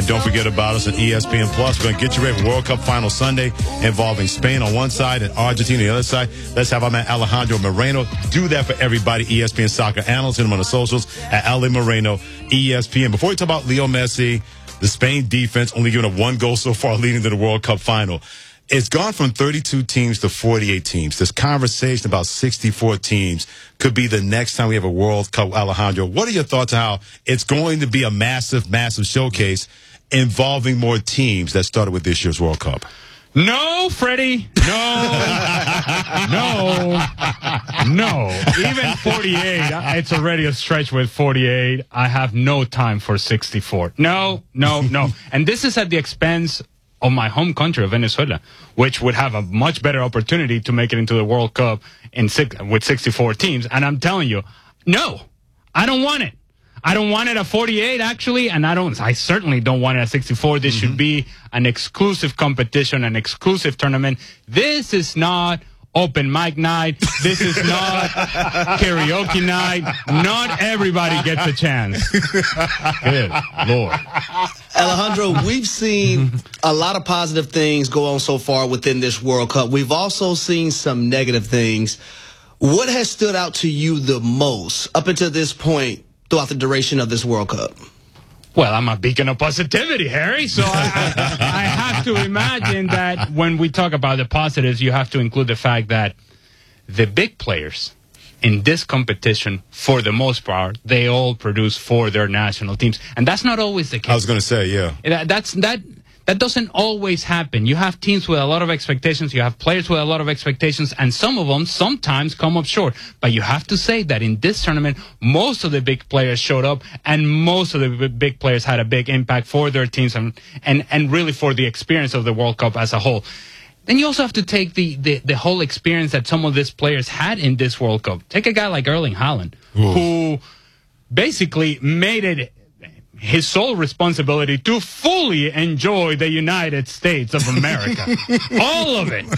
don't forget about us on ESPN Plus. We're going to get you ready for World Cup Final Sunday involving Spain on one side and Argentina on the other side. Let's have our man Alejandro Moreno do that for everybody. ESPN Soccer Analyst. Hit him on the socials at Ale Moreno, ESPN. Before we talk about Leo Messi, the Spain defense only giving up one goal so far leading to the World Cup Final. It's gone from 32 teams to 48 teams. This conversation about 64 teams could be the next time we have a World Cup. Alejandro, what are your thoughts on how it's going to be a massive, massive showcase involving more teams that started with this year's World Cup? No, Freddie. No. Even 48, it's already a stretch with 48. I have no time for 64. No. And this is at the expense of my home country of Venezuela, which would have a much better opportunity to make it into the World Cup with 64 teams. And I'm telling you, no, I don't want it. I don't want it at 48, actually, and I certainly don't want it at 64. This should be an exclusive competition, an exclusive tournament. This is not open mic night. This is not karaoke night. Not everybody gets a chance. Good Lord. Alejandro, we've seen a lot of positive things go on so far within this World Cup. We've also seen some negative things. What has stood out to you the most up until this point throughout the duration of this World Cup? Well, I'm a beacon of positivity, Harry. So I have to imagine that when we talk about the positives, you have to include the fact that the big players in this competition, for the most part, they all produce for their national teams. And that's not always the case. I was going to say, yeah. That doesn't always happen. You have teams with a lot of expectations. You have players with a lot of expectations. And some of them sometimes come up short. But you have to say that in this tournament, most of the big players showed up. And most of the big players had a big impact for their teams and really for the experience of the World Cup as a whole. Then you also have to take the whole experience that some of these players had in this World Cup. Take a guy like Erling Haaland, who basically made it his sole responsibility to fully enjoy the United States of America. All of it.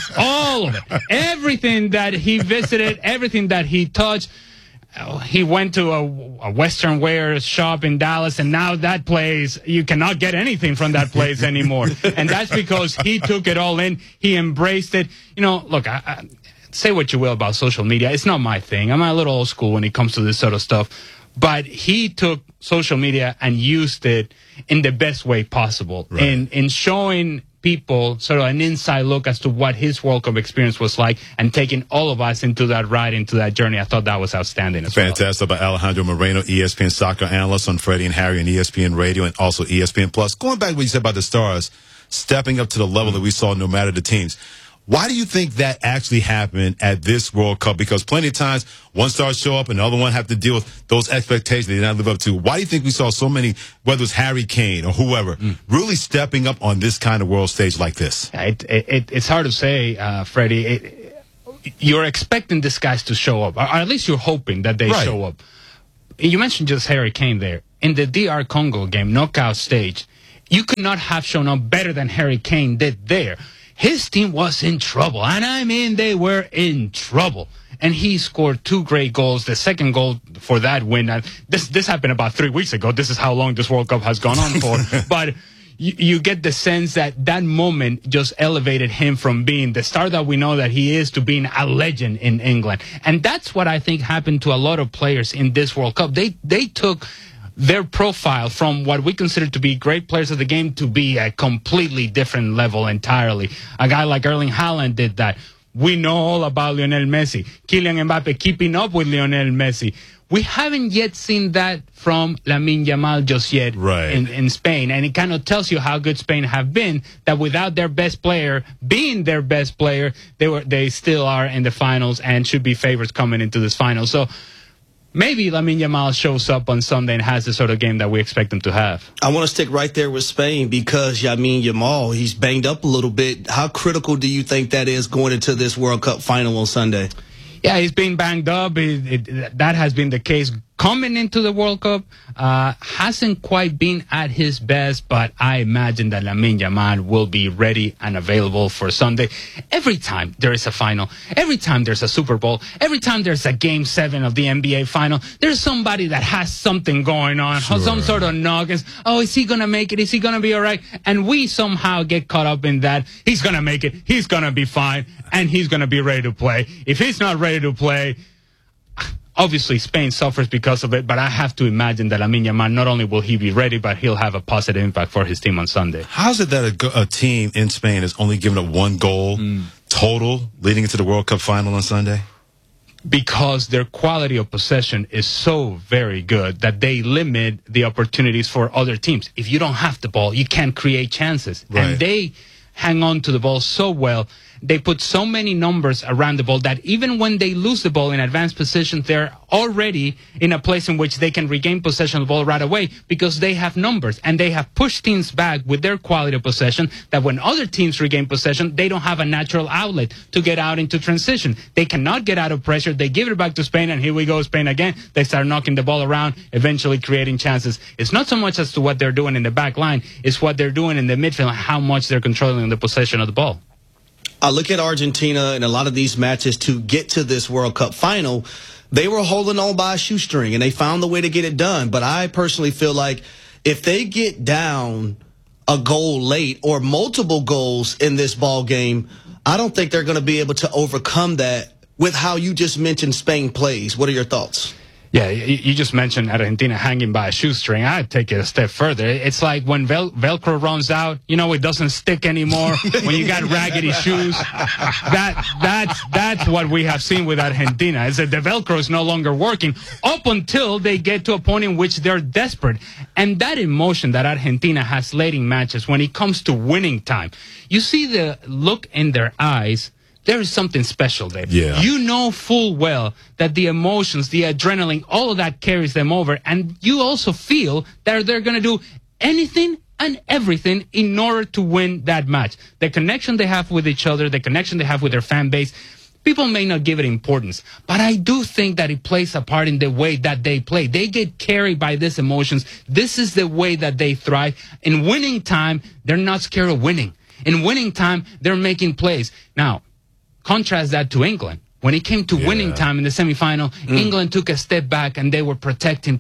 Everything that he visited, everything that he touched. He went to a Western wear shop in Dallas, and now that place, you cannot get anything from that place anymore. And that's because he took it all in. He embraced it. You know, look, I say what you will about social media. It's not my thing. I'm a little old school when it comes to this sort of stuff. But he took social media and used it in the best way possible, right, in showing people sort of an inside look as to what his World Cup experience was like and taking all of us into that ride, into that journey. I thought that was outstanding as well. Fantastic. By Alejandro Moreno, ESPN Soccer Analyst on Freddie and Harry and ESPN Radio and also ESPN Plus. Going back to what you said about the stars stepping up to the level that we saw no matter the teams. Why do you think that actually happened at this World Cup? Because plenty of times one star show up and the other one have to deal with those expectations they did not live up to. Why do you think we saw so many, whether it's Harry Kane or whoever, really stepping up on this kind of world stage like this? It's hard to say, Freddie. You're expecting these guys to show up, or at least you're hoping that they show up. You mentioned just Harry Kane there. In the DR Congo game, knockout stage, you could not have shown up better than Harry Kane did there. His team was in trouble, and I mean they were in trouble. And he scored 2 great goals. The second goal for that win, this happened about 3 weeks ago. This is how long this World Cup has gone on for. But you get the sense that moment just elevated him from being the star that we know that he is to being a legend in England. And that's what I think happened to a lot of players in this World Cup. They took their profile from what we consider to be great players of the game to be a completely different level entirely. A guy like Erling Haaland did that. We know all about Lionel Messi. Kylian Mbappe keeping up with Lionel Messi. We haven't yet seen that from Lamine Yamal just yet in Spain. And it kind of tells you how good Spain have been, that without their best player being their best player, they still are in the finals and should be favorites coming into this final. So maybe Lamine Yamal shows up on Sunday and has the sort of game that we expect him to have. I want to stick right there with Spain because Lamine Yamal, he's banged up a little bit. How critical do you think that is going into this World Cup final on Sunday? Yeah, he's been banged up. That has been the case coming into the World Cup, hasn't quite been at his best, but I imagine that Lamine Yamal will be ready and available for Sunday. Every time there is a final, every time there's a Super Bowl, every time there's a Game 7 of the NBA final, there's somebody that has something going on, some sort of nuggets. Oh, is he going to make it? Is he going to be all right? And we somehow get caught up in that. He's going to make it. He's going to be fine. And he's going to be ready to play. If he's not ready to play, obviously, Spain suffers because of it, but I have to imagine that Lamine Yamal, not only will he be ready, but he'll have a positive impact for his team on Sunday. How is it that a team in Spain is only giving up 1 goal total leading into the World Cup final on Sunday? Because their quality of possession is so very good that they limit the opportunities for other teams. If you don't have the ball, you can't create chances. Right. And they hang on to the ball so well. They put so many numbers around the ball that even when they lose the ball in advanced position, they're already in a place in which they can regain possession of the ball right away because they have numbers and they have pushed teams back with their quality of possession that when other teams regain possession, they don't have a natural outlet to get out into transition. They cannot get out of pressure. They give it back to Spain, and here we go, Spain again. They start knocking the ball around, eventually creating chances. It's not so much as to what they're doing in the back line, it's what they're doing in the midfield, how much they're controlling the possession of the ball. I look at Argentina and a lot of these matches to get to this World Cup final. They were holding on by a shoestring, and they found the way to get it done. But I personally feel like if they get down a goal late or multiple goals in this ball game, I don't think they're going to be able to overcome that with how you just mentioned Spain plays. What are your thoughts? Yeah, you just mentioned Argentina hanging by a shoestring. I'd take it a step further. It's like when Velcro runs out, it doesn't stick anymore. When you got raggedy shoes, that's what we have seen with Argentina. Is that the Velcro is no longer working up until they get to a point in which they're desperate. And that emotion that Argentina has late in matches when it comes to winning time, you see the look in their eyes. There is something special there. Yeah. You know full well that the emotions, the adrenaline, all of that carries them over. And you also feel that they're going to do anything and everything in order to win that match. The connection they have with each other, the connection they have with their fan base, people may not give it importance, but I do think that it plays a part in the way that they play. They get carried by these emotions. This is the way that they thrive. In winning time, they're not scared of winning. In winning time, they're making plays. Now, contrast that to England. When it came to winning time in the semifinal, England took a step back and they were protecting.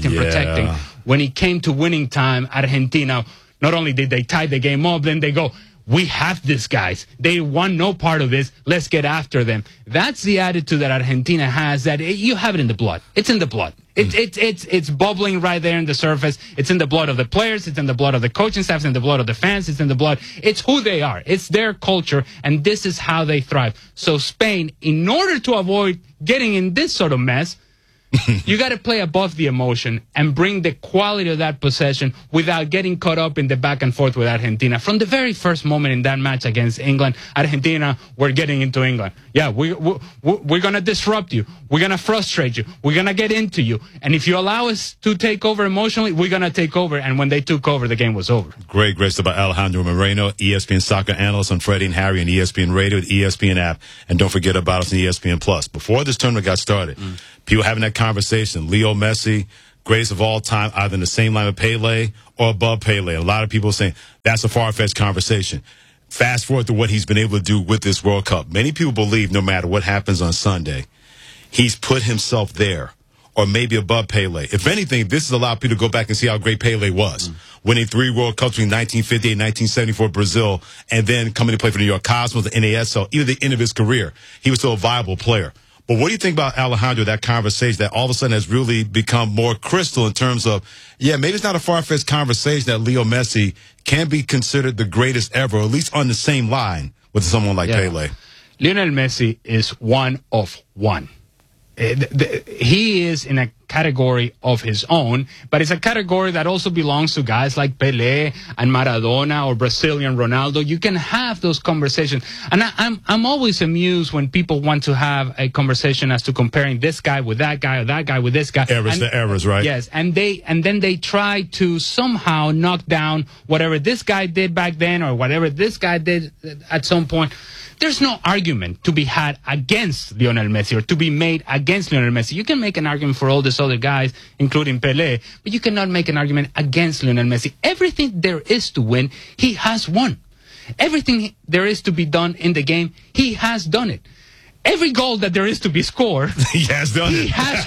When it came to winning time, Argentina, not only did they tie the game up, then they go, we have these guys. They want no part of this. Let's get after them. That's the attitude that Argentina has, that you have it in the blood. It's in the blood. It's bubbling right there in the surface. It's in the blood of the players. It's in the blood of the coaching staff. It's in the blood of the fans. It's in the blood. It's who they are. It's their culture, and this is how they thrive. So Spain, in order to avoid getting in this sort of mess, you got to play above the emotion and bring the quality of that possession without getting caught up in the back and forth with Argentina. From the very first moment in that match against England, Argentina were getting into England. Yeah, we're going to disrupt you. We're going to frustrate you. We're going to get into you. And if you allow us to take over emotionally, we're going to take over. And when they took over, the game was over. Great stuff by Alejandro Moreno, ESPN soccer analyst on Freddie and Harry and ESPN Radio, the ESPN app. And don't forget about us on ESPN Plus. Before this tournament got started, people having that conversation, Leo Messi, greatest of all time, either in the same line with Pele or above Pele. A lot of people saying that's a far-fetched conversation. Fast forward to what he's been able to do with this World Cup. Many people believe no matter what happens on Sunday, he's put himself there or maybe above Pele. If anything, this has allowed people to go back and see how great Pele was. Winning 3 World Cups between 1958 and 1974 Brazil, and then coming to play for the New York Cosmos, the NASL, even the end of his career. He was still a viable player. But what do you think about Alejandro, that conversation that all of a sudden has really become more crystal in terms of, maybe it's not a far-fetched conversation that Leo Messi can be considered the greatest ever, or at least on the same line with someone like Pele? Lionel Messi is one of one. He is in a category of his own, but it's a category that also belongs to guys like Pelé and Maradona or Brazilian Ronaldo. You can have those conversations, and I'm always amused when people want to have a conversation as to comparing this guy with that guy or that guy with this guy. Errors, right? Yes, and then they try to somehow knock down whatever this guy did back then or whatever this guy did at some point. There's no argument to be had against Lionel Messi or to be made against Lionel Messi. You can make an argument for all the there's other guys, including Pelé, but you cannot make an argument against Lionel Messi. Everything there is to win, he has won. Everything there is to be done in the game, he has done it. Every goal that there is to be scored, he has done it. He has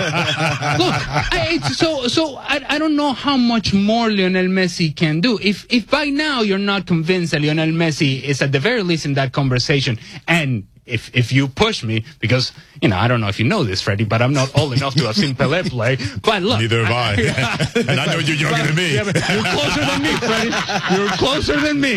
scored. Look, I don't know how much more Lionel Messi can do. If by now you're not convinced that Lionel Messi is at the very least in that conversation, and if you push me, because, I don't know if you know this, Freddie, but I'm not old enough to have seen Pelé play. But look. Neither have I. And I know you're younger than me. Yeah, but you're closer than me, Freddie. You're closer than me.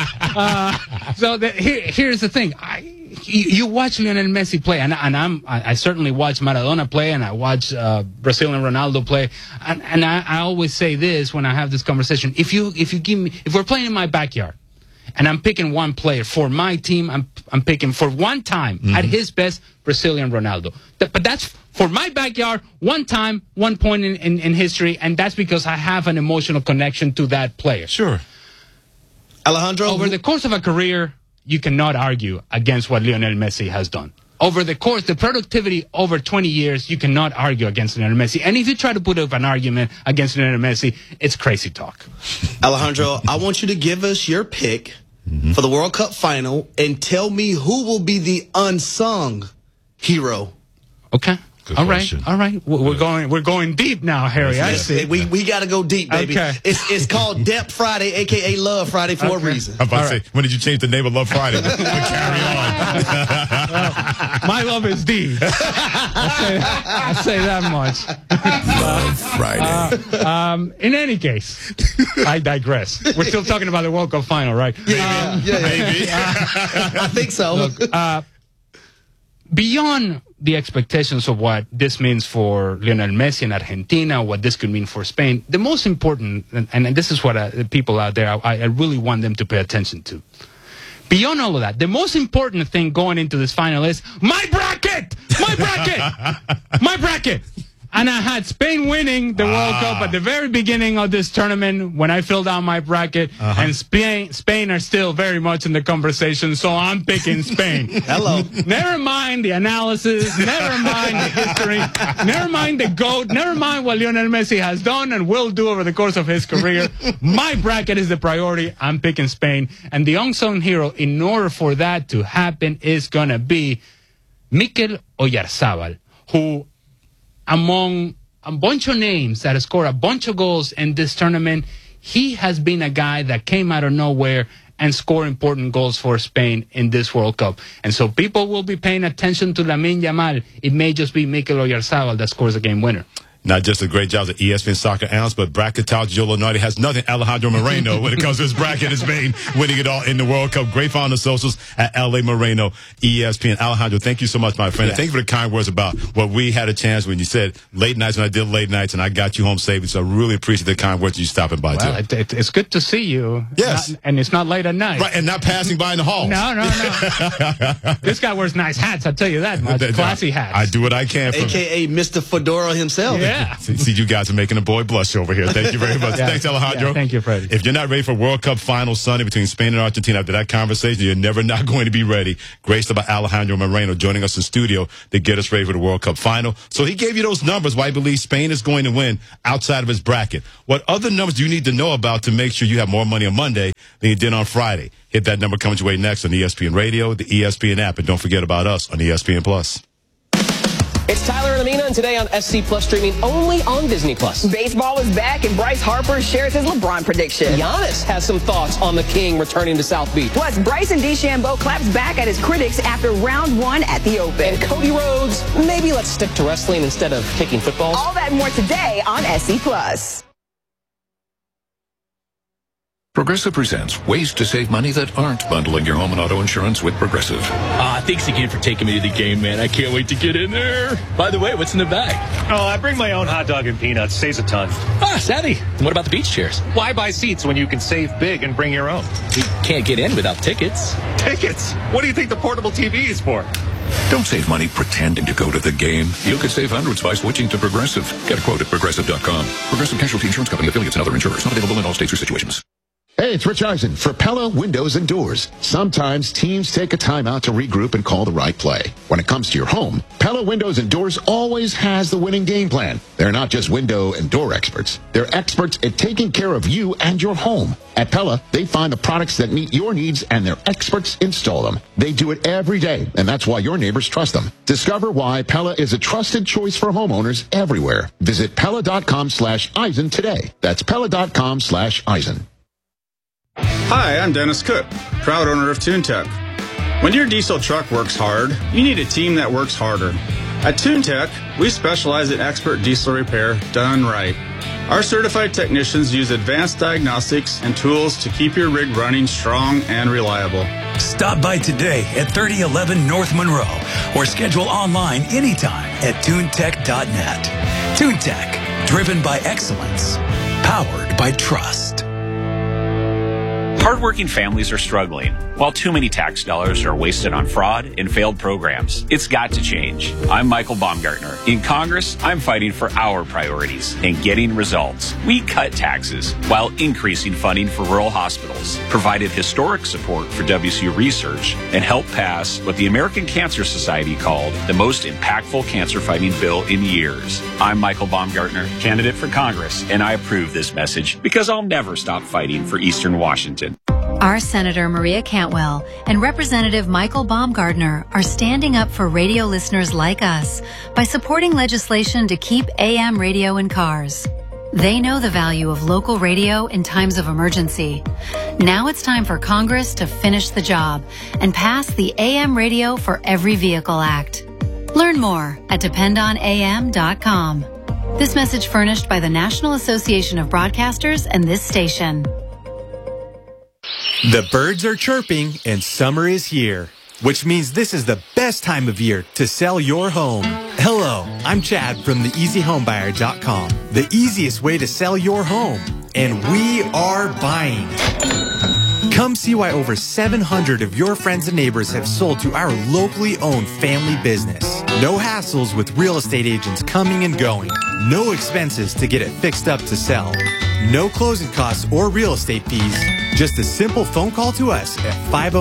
Here's the thing. You watch Lionel Messi play, and I certainly watch Maradona play, and I watch Brazilian Ronaldo play, and I always say this when I have this conversation: if we're playing in my backyard, and I'm picking one player for my team, I'm picking for one time at his best Brazilian Ronaldo. But that's for my backyard, one time, 1 point in history, and that's because I have an emotional connection to that player. Sure. Alejandro, over the course of a career, you cannot argue against what Lionel Messi has done. Over the course, the productivity over 20 years, you cannot argue against Lionel Messi. And if you try to put up an argument against Lionel Messi, it's crazy talk. Alejandro, I want you to give us your pick for the World Cup final and tell me who will be the unsung hero. Okay. Good all question. Right. All right. We're going deep now, Harry. Yes, I see. We got to go deep, baby. Okay. It's called Depth Friday, a.k.a. Love Friday for a reason. I'm about to say, when did you change the name of Love Friday? But carry on. My love is deep. I say that much. Love Friday. In any case, I digress. We're still talking about the World Cup final, right? Yeah. Maybe. I think so. Look, beyond the expectations of what this means for Lionel Messi in Argentina, what this could mean for Spain, the most important, and this is what the people out there, I really want them to pay attention to. Beyond all of that, the most important thing going into this final is my bracket! My bracket! My bracket! And I had Spain winning the World Cup at the very beginning of this tournament when I filled out my bracket. And Spain are still very much in the conversation, so I'm picking Spain. Hello. Never mind the analysis, never mind the history, never mind the GOAT, never mind what Lionel Messi has done and will do over the course of his career. My bracket is the priority. I'm picking Spain. And the unsung hero, in order for that to happen, is going to be Mikel Oyarzabal, who, among a bunch of names that have scored a bunch of goals in this tournament, he has been a guy that came out of nowhere and scored important goals for Spain in this World Cup. And so people will be paying attention to Lamine Yamal. It may just be Mikel Oyarzabal that scores a game winner. Not just a great job as an ESPN soccer analyst, but bracketologist Joe Lunardi has nothing Alejandro Moreno when it comes to his bracket in Spain, winning it all in the World Cup. Great follow on the socials at LA Moreno, ESPN. Alejandro, thank you so much, my friend. Yeah. Thank you for the kind words about what we had a chance when you said late nights, when I did late nights, and I got you home safely. So I really appreciate the kind words you stopping by, well, too. It's good to see you. Yes. And it's not late at night. Right, and not passing by in the halls. No. This guy wears nice hats, I'll tell you that much. Classy hats. I do what I can for A.K.A. Mr. Fedora himself. Yeah. See, you guys are making a boy blush over here. Thank you very much. Yeah. Thanks, Alejandro. Yeah, thank you, Freddie. If you're not ready for World Cup final Sunday between Spain and Argentina after that conversation, you're never not going to be ready. Graced by Alejandro Moreno joining us in studio to get us ready for the World Cup final. So he gave you those numbers why he believes Spain is going to win outside of his bracket. What other numbers do you need to know about to make sure you have more money on Monday than you did on Friday? Hit that number coming your way next on ESPN Radio, the ESPN app, and don't forget about us on ESPN Plus. It's Tyler and Amina, and today on SC Plus, streaming only on Disney Plus. Baseball is back, and Bryce Harper shares his LeBron prediction. Giannis has some thoughts on the King returning to South Beach. Plus, Bryson DeChambeau claps back at his critics after round 1 at the Open. And Cody Rhodes, maybe let's stick to wrestling instead of kicking footballs. All that and more today on SC Plus. Progressive presents ways to save money that aren't bundling your home and auto insurance with Progressive. Thanks again for taking me to the game, man. I can't wait to get in there. By the way, what's in the bag? Oh, I bring my own hot dog and peanuts. Saves a ton. Savvy. And what about the beach chairs? Why buy seats when you can save big and bring your own? We can't get in without tickets. Tickets? What do you think the portable TV is for? Don't save money pretending to go to the game. You could save hundreds by switching to Progressive. Get a quote at Progressive.com. Progressive Casualty Insurance Company, affiliates, and other insurers. Not available in all states or situations. Hey, it's Rich Eisen for Pella Windows and Doors. Sometimes teams take a time out to regroup and call the right play. When it comes to your home, Pella Windows and Doors always has the winning game plan. They're not just window and door experts. They're experts at taking care of you and your home. At Pella, they find the products that meet your needs and their experts install them. They do it every day, and that's why your neighbors trust them. Discover why Pella is a trusted choice for homeowners everywhere. Visit Pella.com/Eisen today. That's Pella.com/Eisen. Hi, I'm Dennis Cook, proud owner of TuneTech. When your diesel truck works hard, you need a team that works harder. At TuneTech, we specialize in expert diesel repair done right. Our certified technicians use advanced diagnostics and tools to keep your rig running strong and reliable. Stop by today at 3011 North Monroe or schedule online anytime at tunetech.net. TuneTech, driven by excellence, powered by trust. Hardworking families are struggling, while too many tax dollars are wasted on fraud and failed programs. It's got to change. I'm Michael Baumgartner. In Congress, I'm fighting for our priorities and getting results. We cut taxes while increasing funding for rural hospitals, provided historic support for WCU research, and helped pass what the American Cancer Society called the most impactful cancer-fighting bill in years. I'm Michael Baumgartner, candidate for Congress, and I approve this message because I'll never stop fighting for Eastern Washington. Our Senator Maria Cantwell and Representative Michael Baumgartner are standing up for radio listeners like us by supporting legislation to keep AM radio in cars. They know the value of local radio in times of emergency. Now it's time for Congress to finish the job and pass the AM Radio for Every Vehicle Act. Learn more at dependonam.com. This message furnished by the National Association of Broadcasters and this station. The birds are chirping and summer is here, which means this is the best time of year to sell your home. Hello, I'm Chad from theeasyhomebuyer.com, the easiest way to sell your home. And we are buying. Come see why over 700 of your friends and neighbors have sold to our locally owned family business. No hassles with real estate agents coming and going. No expenses to get it fixed up to sell. No closing costs or real estate fees. Just a simple phone call to us at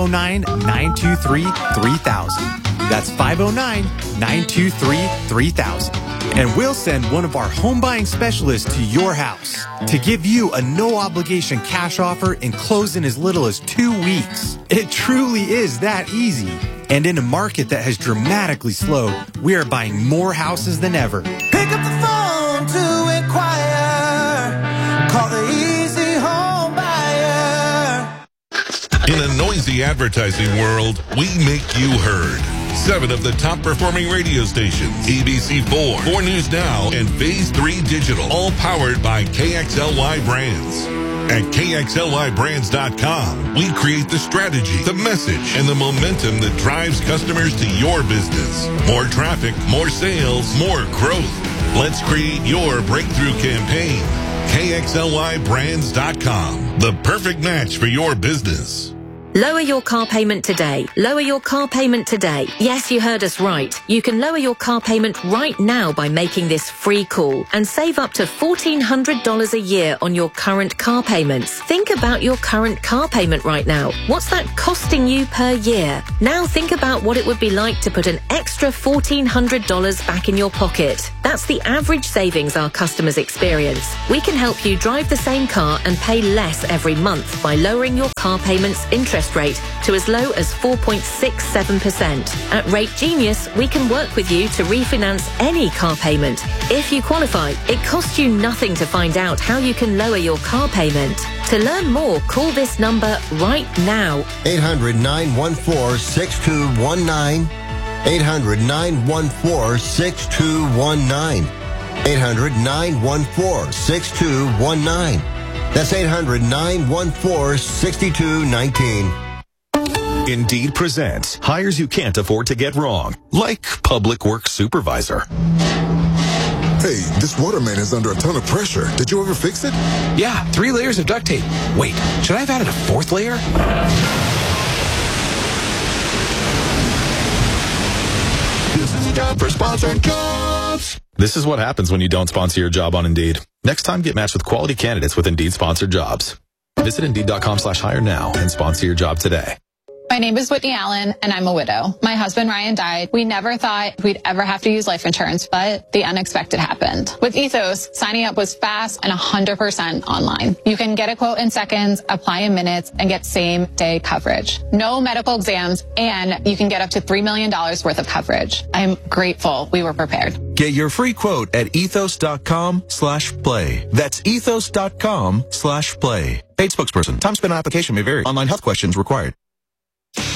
509-923-3000. That's 509-923-3000. And we'll send one of our home buying specialists to your house to give you a no-obligation cash offer and close in as little as 2 weeks. It truly is that easy. And in a market that has dramatically slowed, we are buying more houses than ever. Pick up the phone to inquire. Call the Easy Home Buyer. In a noisy advertising world, we make you heard. 7 of the top performing radio stations, ABC4, 4 News Now, and Phase 3 Digital, all powered by KXLY Brands. At KXLYBrands.com, we create the strategy, the message, and the momentum that drives customers to your business. More traffic, more sales, more growth. Let's create your breakthrough campaign. KXLYBrands.com, the perfect match for your business. Lower your car payment today. Lower your car payment today. Yes, you heard us right. You can lower your car payment right now by making this free call and save up to $1,400 a year on your current car payments. Think about your current car payment right now. What's that costing you per year? Now think about what it would be like to put an extra $1,400 back in your pocket. That's the average savings our customers experience. We can help you drive the same car and pay less every month by lowering your car payment's interest rate to as low as 4.67%. At Rate Genius, we can work with you to refinance any car payment. If you qualify, it costs you nothing to find out how you can lower your car payment. To learn more, call this number right now. 800-914-6219. 800-914-6219. 800-914-6219. That's 800-914-6219. Indeed presents hires you can't afford to get wrong, like public works supervisor. Hey, this waterman is under a ton of pressure. Did you ever fix it? Yeah, 3 layers of duct tape. Wait, should I have added a 4th layer? This is a job for sponsored jobs. This is what happens when you don't sponsor your job on Indeed. Next time, get matched with quality candidates with Indeed sponsored jobs. Visit Indeed.com/hire now and sponsor your job today. My name is Whitney Allen, and I'm a widow. My husband, Ryan, died. We never thought we'd ever have to use life insurance, but the unexpected happened. With Ethos, signing up was fast and 100% online. You can get a quote in seconds, apply in minutes, and get same-day coverage. No medical exams, and you can get up to $3 million worth of coverage. I'm grateful we were prepared. Get your free quote at ethos.com/play. That's ethos.com/play. Paid spokesperson. Time spent on application may vary. Online health questions required.